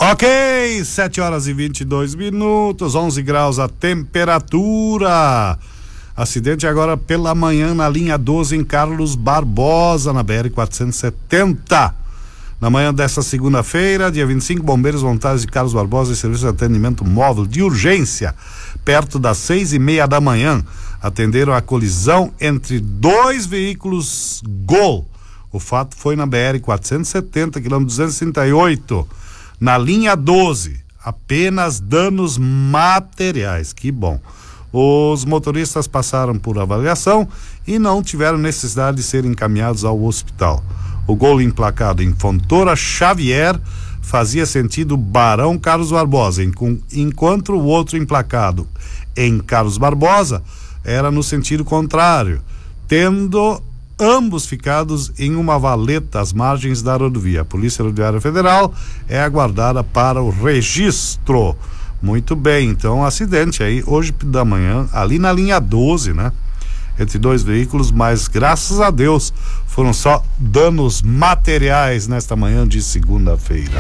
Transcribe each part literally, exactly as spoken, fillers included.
Ok, sete horas e vinte e dois minutos, onze graus a temperatura. Acidente agora pela manhã na linha doze em Carlos Barbosa, na B R quatrocentos e setenta. Na manhã desta segunda-feira, dia vinte e cinco, bombeiros voluntários de Carlos Barbosa e serviço de atendimento móvel de urgência, perto das seis e meia da manhã, atenderam a colisão entre dois veículos Gol. O fato foi na B R quatrocentos e setenta, quilômetro duzentos e trinta e oito, na linha doze. Apenas danos materiais, que bom. Os motoristas passaram por avaliação e não tiveram necessidade de serem encaminhados ao hospital. O Gol emplacado em Fontoura Xavier fazia sentido Barão Carlos Barbosa, enquanto o outro emplacado em Carlos Barbosa era no sentido contrário, tendo ambos ficados em uma valeta às margens da rodovia. A Polícia Rodoviária Federal é aguardada para o registro. Muito bem, então acidente aí hoje da manhã, ali na linha doze, né? Entre dois veículos, mas graças a Deus foram só danos materiais nesta manhã de segunda-feira.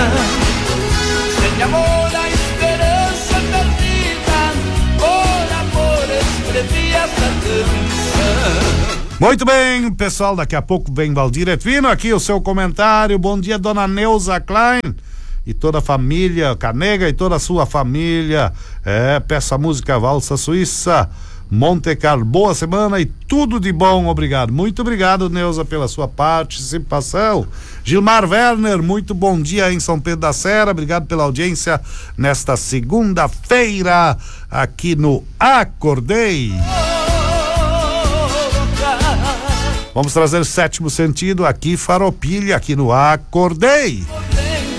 Muito bem, pessoal, daqui a pouco vem Valdir Etfino, aqui o seu comentário. Bom dia, dona Neuza Klein e toda a família Canega e toda a sua família. É, peça a música Valsa Suíça, Monte Carlo. Boa semana e tudo de bom, obrigado. Muito obrigado, Neuza, pela sua participação. Gilmar Werner, muito bom dia em São Pedro da Serra, obrigado pela audiência nesta segunda-feira aqui no Acordei. Vamos trazer o sétimo sentido aqui, Faropilha, aqui no Acordei.